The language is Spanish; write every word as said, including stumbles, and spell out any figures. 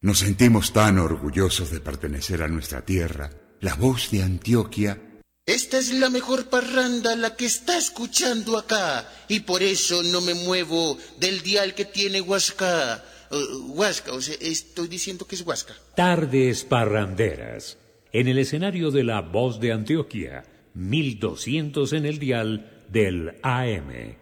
Nos sentimos tan orgullosos de pertenecer a nuestra tierra, la voz de Antioquia. Esta es la mejor parranda la que está escuchando acá, y por eso no me muevo del dial que tiene Huasca. Uh, Huasca, o sea, estoy diciendo que es Huasca. Tardes parranderas. En el escenario de la voz de Antioquia, mil doscientos en el dial del A M.